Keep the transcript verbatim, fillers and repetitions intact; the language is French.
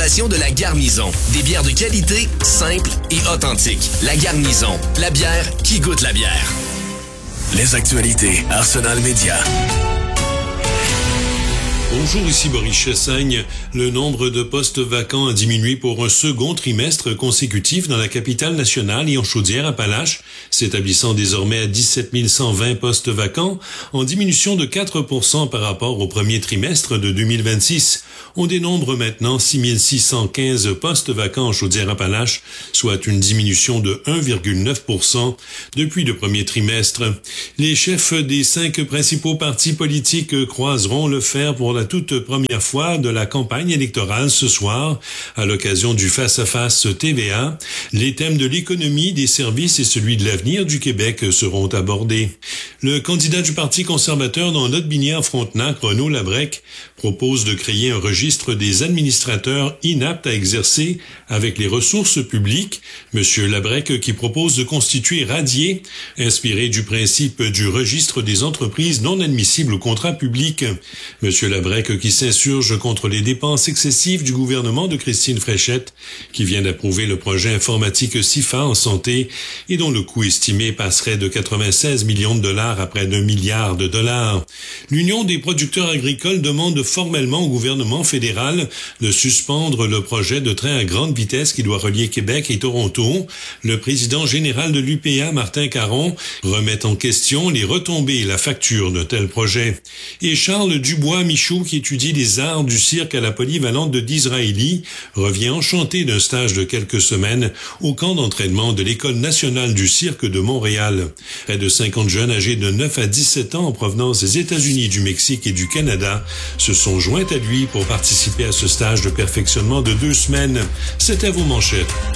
l'innovation de la Garnison. Des bières de qualité, simples et authentiques. La Garnison, la bière qui goûte la bière. Les actualités Arsenal Média. Bonjour, ici Boris Chassagne. Le nombre de postes vacants a diminué pour un second trimestre consécutif dans la capitale nationale et en Chaudière-Appalaches, s'établissant désormais à dix-sept mille cent vingt postes vacants, en diminution de quatre pour cent par rapport au premier trimestre de deux mille vingt-six. On dénombre maintenant six mille six cent quinze postes vacants en Chaudière-Appalaches, soit une diminution de un virgule neuf pour cent depuis le premier trimestre. Les chefs des cinq principaux partis politiques croiseront le fer pour la toute première fois de la campagne électorale ce soir, à l'occasion du face-à-face T V A. Les thèmes de l'économie, des services et celui de l'avenir du Québec seront abordés. Le candidat du Parti conservateur dans Lotbinière-Frontenac, Renaud Labrec, propose de créer un registre des administrateurs inaptes à exercer avec les ressources publiques. Monsieur Labrec qui propose de constituer Radier, inspiré du principe du registre des entreprises non admissibles au contrat public. Monsieur Labrec qui s'insurge contre les dépenses excessives du gouvernement de Christine Fréchette, qui vient d'approuver le projet informatique SIFA en santé et dont le coût estimé passerait de quatre-vingt-seize millions de dollars à près d'un milliard de dollars. L'Union des producteurs agricoles demande formellement au gouvernement fédéral de suspendre le projet de train à grande vitesse qui doit relier Québec et Toronto. Le président général de l'U P A, Martin Caron, remet en question les retombées et la facture de tel projet. Et Charles Dubois-Michaud, qui étudie les arts du cirque à la polyvalente de Disraeli, revient enchanté d'un stage de quelques semaines au camp d'entraînement de l'École nationale du cirque de Montréal. Près de cinquante jeunes âgés de neuf à dix-sept ans en provenance des États-Unis, du Mexique et du Canada se sont joints à lui pour participer à ce stage de perfectionnement de deux semaines. C'était vos manchettes.